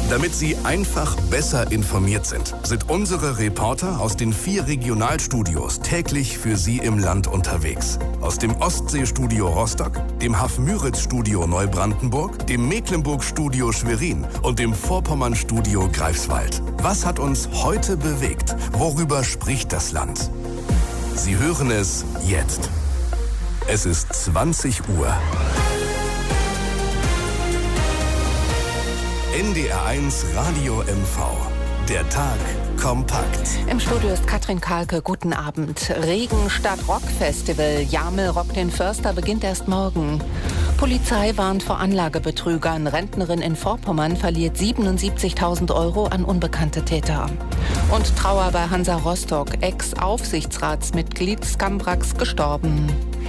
Damit Sie einfach besser informiert sind unsere Reporter aus den 4 Regionalstudios täglich für Sie im Land unterwegs. Aus dem Ostseestudio Rostock, dem Haff-Müritz-Studio Neubrandenburg, dem Mecklenburg-Studio Schwerin und dem Vorpommern-Studio Greifswald. Was hat uns heute bewegt? Worüber spricht das Land? Sie hören es jetzt. Es ist 20 Uhr. NDR1 Radio MV. Der Tag kompakt. Im Studio ist Katrin Kahlke. Guten Abend. Regen statt Rockfestival. Jamel Rock den Förster beginnt erst morgen. Polizei warnt vor Anlagebetrügern. Rentnerin in Vorpommern verliert 77.000 € an unbekannte Täter. Und Trauer bei Hansa Rostock. Ex-Aufsichtsratsmitglied Skambrax gestorben.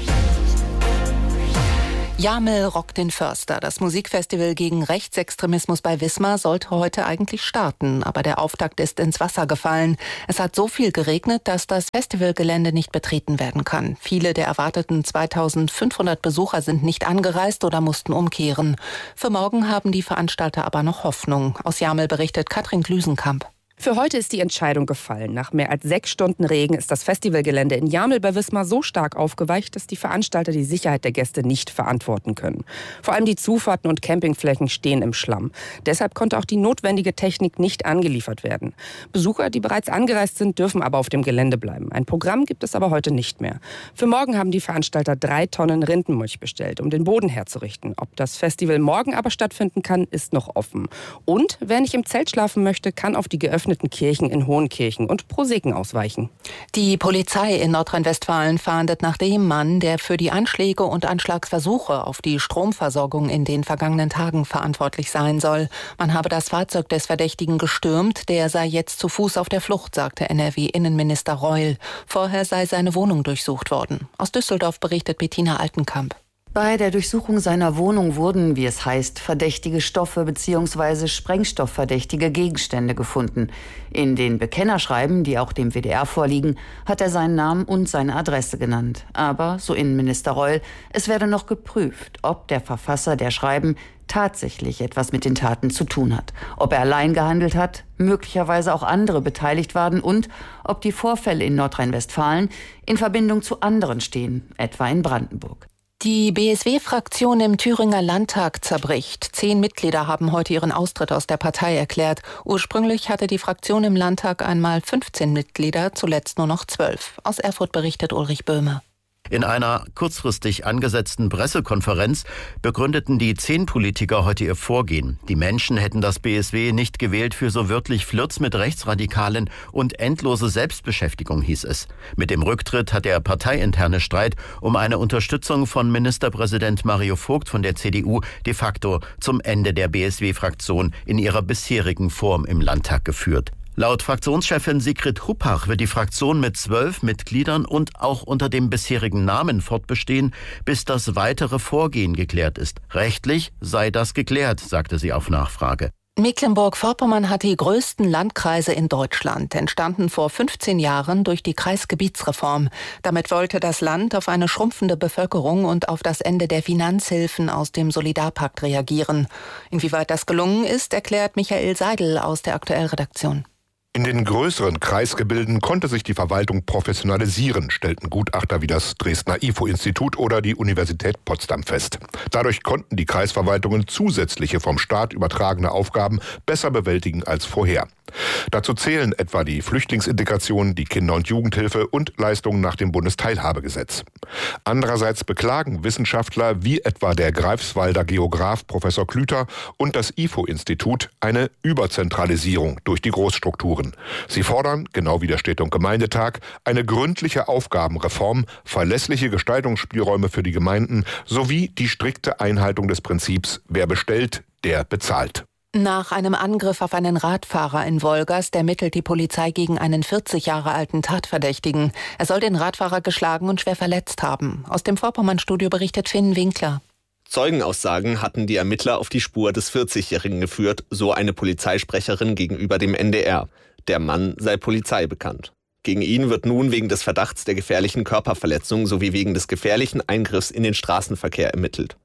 Jamel Rock den Förster. Das Musikfestival gegen Rechtsextremismus bei Wismar sollte heute eigentlich starten, aber der Auftakt ist ins Wasser gefallen. Es hat so viel geregnet, dass das Festivalgelände nicht betreten werden kann. Viele der erwarteten 2.500 Besucher sind nicht angereist oder mussten umkehren. Für morgen haben die Veranstalter aber noch Hoffnung. Aus Jamel berichtet Katrin Glüsenkamp. Für heute ist die Entscheidung gefallen. Nach mehr als 6 Stunden Regen ist das Festivalgelände in Jamel bei Wismar so stark aufgeweicht, dass die Veranstalter die Sicherheit der Gäste nicht verantworten können. Vor allem die Zufahrten und Campingflächen stehen im Schlamm. Deshalb konnte auch die notwendige Technik nicht angeliefert werden. Besucher, die bereits angereist sind, dürfen aber auf dem Gelände bleiben. Ein Programm gibt es aber heute nicht mehr. Für morgen haben die Veranstalter 3 Tonnen Rindenmulch bestellt, um den Boden herzurichten. Ob das Festival morgen aber stattfinden kann, ist noch offen. Und wer nicht im Zelt schlafen möchte, kann auf die geöffneten Kirchen in Hohenkirchen und Proseken ausweichen. Die Polizei in Nordrhein-Westfalen fahndet nach dem Mann, der für die Anschläge und Anschlagsversuche auf die Stromversorgung in den vergangenen Tagen verantwortlich sein soll. Man habe das Fahrzeug des Verdächtigen gestürmt, der sei jetzt zu Fuß auf der Flucht, sagte NRW-Innenminister Reul. Vorher sei seine Wohnung durchsucht worden. Aus Düsseldorf berichtet Bettina Altenkamp. Bei der Durchsuchung seiner Wohnung wurden, wie es heißt, verdächtige Stoffe bzw. sprengstoffverdächtige Gegenstände gefunden. In den Bekennerschreiben, die auch dem WDR vorliegen, hat er seinen Namen und seine Adresse genannt. Aber, so Innenminister Reul, es werde noch geprüft, ob der Verfasser der Schreiben tatsächlich etwas mit den Taten zu tun hat. Ob er allein gehandelt hat, möglicherweise auch andere beteiligt waren und ob die Vorfälle in Nordrhein-Westfalen in Verbindung zu anderen stehen, etwa in Brandenburg. Die BSW-Fraktion im Thüringer Landtag zerbricht. 10 Mitglieder haben heute ihren Austritt aus der Partei erklärt. Ursprünglich hatte die Fraktion im Landtag einmal 15 Mitglieder, zuletzt nur noch 12. Aus Erfurt berichtet Ulrich Böhme. In einer kurzfristig angesetzten Pressekonferenz begründeten die 10 Politiker heute ihr Vorgehen. Die Menschen hätten das BSW nicht gewählt für so wörtlich Flirts mit Rechtsradikalen und endlose Selbstbeschäftigung, hieß es. Mit dem Rücktritt hat der parteiinterne Streit um eine Unterstützung von Ministerpräsident Mario Vogt von der CDU de facto zum Ende der BSW-Fraktion in ihrer bisherigen Form im Landtag geführt. Laut Fraktionschefin Sigrid Huppach wird die Fraktion mit 12 Mitgliedern und auch unter dem bisherigen Namen fortbestehen, bis das weitere Vorgehen geklärt ist. Rechtlich sei das geklärt, sagte sie auf Nachfrage. Mecklenburg-Vorpommern hat die größten Landkreise in Deutschland, entstanden vor 15 Jahren durch die Kreisgebietsreform. Damit wollte das Land auf eine schrumpfende Bevölkerung und auf das Ende der Finanzhilfen aus dem Solidarpakt reagieren. Inwieweit das gelungen ist, erklärt Michael Seidel aus der Aktuellredaktion. In den größeren Kreisgebilden konnte sich die Verwaltung professionalisieren, stellten Gutachter wie das Dresdner IFO-Institut oder die Universität Potsdam fest. Dadurch konnten die Kreisverwaltungen zusätzliche vom Staat übertragene Aufgaben besser bewältigen als vorher. Dazu zählen etwa die Flüchtlingsintegration, die Kinder- und Jugendhilfe und Leistungen nach dem Bundesteilhabegesetz. Andererseits beklagen Wissenschaftler wie etwa der Greifswalder Geograf Professor Klüter und das IFO-Institut eine Überzentralisierung durch die Großstrukturen. Sie fordern, genau wie der Städte- und Gemeindetag, eine gründliche Aufgabenreform, verlässliche Gestaltungsspielräume für die Gemeinden sowie die strikte Einhaltung des Prinzips, wer bestellt, der bezahlt. Nach einem Angriff auf einen Radfahrer in Wolgast ermittelt die Polizei gegen einen 40 Jahre alten Tatverdächtigen. Er soll den Radfahrer geschlagen und schwer verletzt haben. Aus dem Vorpommern-Studio berichtet Finn Winkler. Zeugenaussagen hatten die Ermittler auf die Spur des 40-Jährigen geführt, so eine Polizeisprecherin gegenüber dem NDR. Der Mann sei Polizei bekannt. Gegen ihn wird nun wegen des Verdachts der gefährlichen Körperverletzung sowie wegen des gefährlichen Eingriffs in den Straßenverkehr ermittelt.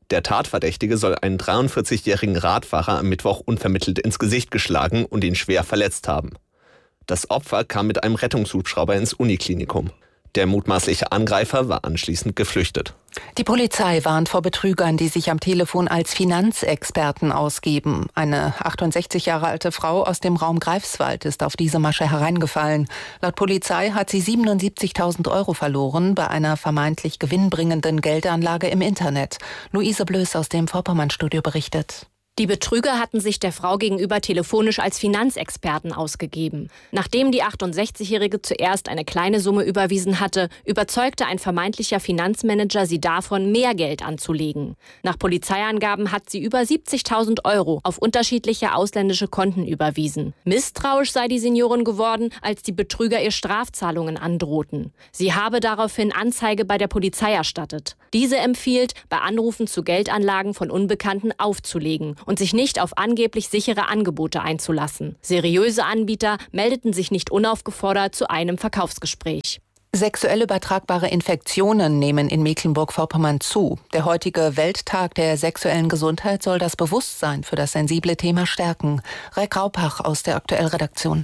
Der Tatverdächtige soll einen 43-jährigen Radfahrer am Mittwoch unvermittelt ins Gesicht geschlagen und ihn schwer verletzt haben. Das Opfer kam mit einem Rettungshubschrauber ins Uniklinikum. Der mutmaßliche Angreifer war anschließend geflüchtet. Die Polizei warnt vor Betrügern, die sich am Telefon als Finanzexperten ausgeben. Eine 68 Jahre alte Frau aus dem Raum Greifswald ist auf diese Masche hereingefallen. Laut Polizei hat sie 77.000 € verloren bei einer vermeintlich gewinnbringenden Geldanlage im Internet. Luise Blöß aus dem Vorpommern-Studio berichtet. Die Betrüger hatten sich der Frau gegenüber telefonisch als Finanzexperten ausgegeben. Nachdem die 68-Jährige zuerst eine kleine Summe überwiesen hatte, überzeugte ein vermeintlicher Finanzmanager sie davon, mehr Geld anzulegen. Nach Polizeiangaben hat sie über 70.000 € auf unterschiedliche ausländische Konten überwiesen. Misstrauisch sei die Seniorin geworden, als die Betrüger ihr Strafzahlungen androhten. Sie habe daraufhin Anzeige bei der Polizei erstattet. Diese empfiehlt, bei Anrufen zu Geldanlagen von Unbekannten aufzulegen und sich nicht auf angeblich sichere Angebote einzulassen. Seriöse Anbieter meldeten sich nicht unaufgefordert zu einem Verkaufsgespräch. Sexuell übertragbare Infektionen nehmen in Mecklenburg-Vorpommern zu. Der heutige Welttag der sexuellen Gesundheit soll das Bewusstsein für das sensible Thema stärken. Reik Raupach aus der Aktuell-Redaktion.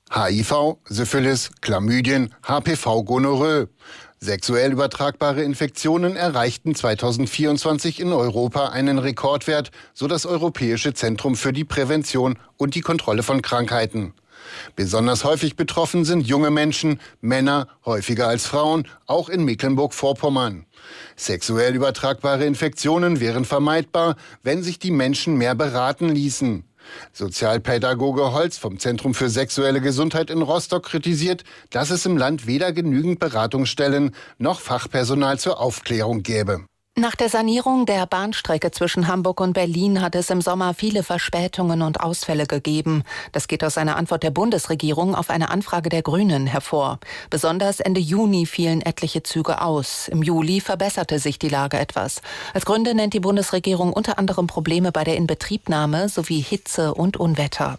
HIV, Syphilis, Chlamydien, HPV, Gonorrhoe. Sexuell übertragbare Infektionen erreichten 2024 in Europa einen Rekordwert, so das Europäische Zentrum für die Prävention und die Kontrolle von Krankheiten. Besonders häufig betroffen sind junge Menschen, Männer, häufiger als Frauen, auch in Mecklenburg-Vorpommern. Sexuell übertragbare Infektionen wären vermeidbar, wenn sich die Menschen mehr beraten ließen. Sozialpädagoge Holz vom Zentrum für sexuelle Gesundheit in Rostock kritisiert, dass es im Land weder genügend Beratungsstellen noch Fachpersonal zur Aufklärung gäbe. Nach der Sanierung der Bahnstrecke zwischen Hamburg und Berlin hat es im Sommer viele Verspätungen und Ausfälle gegeben. Das geht aus einer Antwort der Bundesregierung auf eine Anfrage der Grünen hervor. Besonders Ende Juni fielen etliche Züge aus. Im Juli verbesserte sich die Lage etwas. Als Gründe nennt die Bundesregierung unter anderem Probleme bei der Inbetriebnahme sowie Hitze und Unwetter.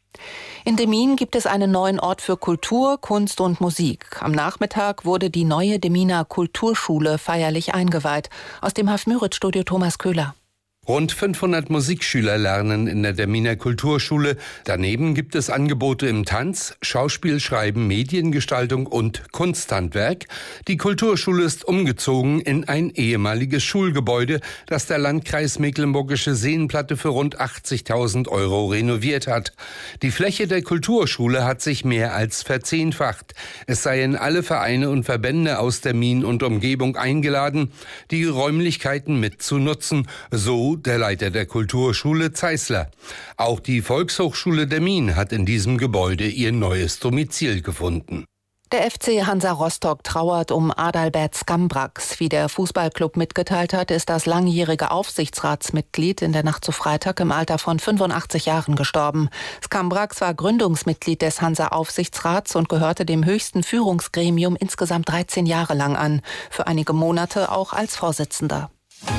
In Demmin gibt es einen neuen Ort für Kultur, Kunst und Musik. Am Nachmittag wurde die neue Deminer Kulturschule feierlich eingeweiht. Aus dem Haf-Müritz-Studio Thomas Köhler. Rund 500 Musikschüler lernen in der Deminer Kulturschule. Daneben gibt es Angebote im Tanz, Schauspiel, Schreiben, Mediengestaltung und Kunsthandwerk. Die Kulturschule ist umgezogen in ein ehemaliges Schulgebäude, das der Landkreis Mecklenburgische Seenplatte für rund 80.000 € renoviert hat. Die Fläche der Kulturschule hat sich mehr als verzehnfacht. Es seien alle Vereine und Verbände aus Demmin und Umgebung eingeladen, die Räumlichkeiten mitzunutzen, so der Leiter der Kulturschule Zeisler. Auch die Volkshochschule Demmin hat in diesem Gebäude ihr neues Domizil gefunden. Der FC Hansa Rostock trauert um Adalbert Skambrax. Wie der Fußballclub mitgeteilt hat, ist das langjährige Aufsichtsratsmitglied in der Nacht zu Freitag im Alter von 85 Jahren gestorben. Skambrax war Gründungsmitglied des Hansa-Aufsichtsrats und gehörte dem höchsten Führungsgremium insgesamt 13 Jahre lang an. Für einige Monate auch als Vorsitzender.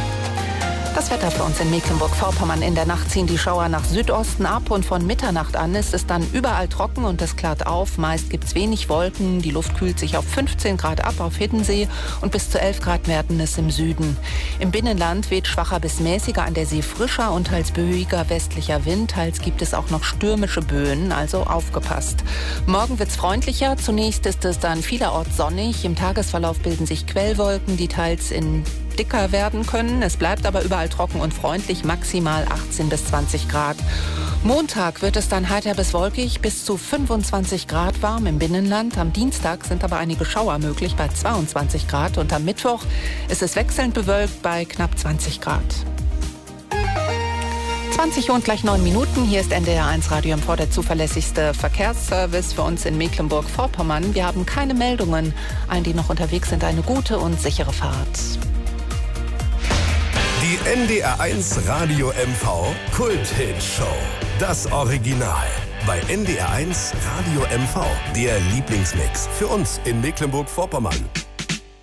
Das Wetter für uns in Mecklenburg-Vorpommern. In der Nacht ziehen die Schauer nach Südosten ab und von Mitternacht an ist es dann überall trocken und es klart auf. Meist gibt es wenig Wolken. Die Luft kühlt sich auf 15 Grad ab auf Hiddensee und bis zu 11 Grad werden es im Süden. Im Binnenland weht schwacher bis mäßiger, an der See frischer und teils böiger westlicher Wind. Teils gibt es auch noch stürmische Böen, also aufgepasst. Morgen wird es freundlicher. Zunächst ist es dann vielerorts sonnig. Im Tagesverlauf bilden sich Quellwolken, die teils in dicker werden können. Es bleibt aber überall trocken und freundlich, maximal 18 bis 20 Grad. Montag wird es dann heiter bis wolkig, bis zu 25 Grad warm im Binnenland. Am Dienstag sind aber einige Schauer möglich bei 22 Grad und am Mittwoch ist es wechselnd bewölkt bei knapp 20 Grad. 20 und gleich 9 Minuten. Hier ist NDR1 Radio MV, der zuverlässigste Verkehrsservice für uns in Mecklenburg-Vorpommern. Wir haben keine Meldungen. Allen, die noch unterwegs sind, eine gute und sichere Fahrt. Die NDR1 Radio MV Kult-Hit-Show. Das Original. Bei NDR1 Radio MV. Der Lieblingsmix für uns in Mecklenburg-Vorpommern.